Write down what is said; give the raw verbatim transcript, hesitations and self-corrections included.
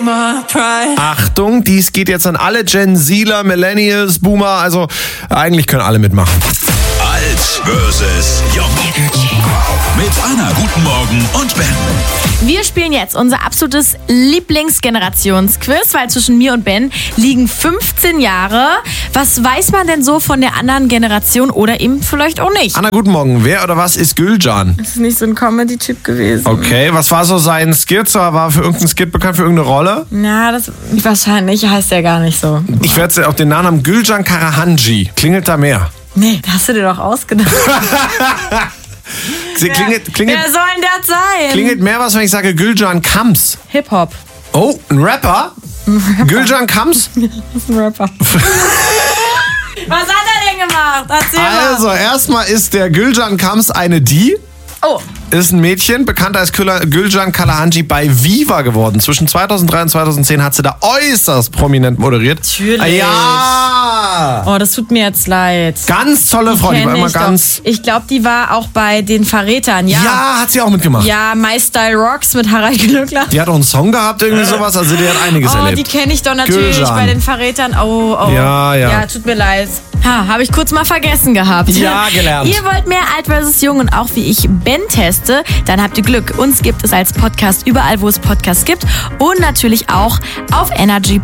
Achtung, dies geht jetzt an alle Gen Zler, Millennials, Boomer, also eigentlich können alle mitmachen. Alt versus Jung. Mit Anna, guten Morgen und Ben. Wir spielen jetzt unser absolutes Lieblingsgenerationsquiz, weil zwischen mir und Ben liegen fünfzehn Jahre. Was weiß man denn so von der anderen Generation oder eben vielleicht auch nicht? Anna, guten Morgen. Wer oder was ist Gülcan? Das ist nicht so ein Comedy-Typ gewesen. Okay, was war so sein Skit? War für irgendeinen Skit bekannt, für irgendeine Rolle? Ja, das wahrscheinlich heißt er gar nicht so. Ich werde auch den Nachnamen Gülcan Karahanji. Klingelt da mehr? Nee, das hast du dir doch ausgedacht. Sie klingelt, klingelt, Wer soll denn das sein? klingelt mehr was, wenn ich sage Gülcan Kams. Hip-Hop. Oh, ein Rapper? Gülcan Kams? Das ist ein Rapper. Was hat er denn gemacht? Erzähl mal. Also, erstmal ist der Gülcan Kams eine Die. Oh. Ist ein Mädchen, bekannt als Gülcan Karahanji bei Viva geworden. Zwischen zweitausenddrei und zweitausendzehn hat sie da äußerst prominent moderiert. Natürlich. Ja! Oh, das tut mir jetzt leid. Ganz tolle Frau, die war Kenn immer ich ganz... doch. Ich glaube, die war auch bei den Verrätern, ja. Ja, hat sie auch mitgemacht. Ja, My Style Rocks mit Harald Glöckler. Die hat auch einen Song gehabt, irgendwie sowas, also die hat einiges Oh, erlebt. die kenne ich doch natürlich Gülcan. bei den Verrätern. Oh, oh. Ja, ja. Ja, tut mir leid. Ha, habe ich kurz mal vergessen gehabt. Ja, gelernt. Ihr wollt mehr Alt versus Jung und auch wie ich Ben teste, dann habt ihr Glück. Uns gibt es als Podcast überall, wo es Podcasts gibt und natürlich auch auf energy